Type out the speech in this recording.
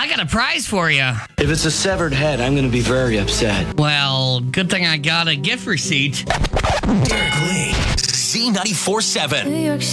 I got a prize for you. If it's a severed head, I'm going to be very upset. Well, good thing I got a gift receipt. Derek Lee, Z94.7.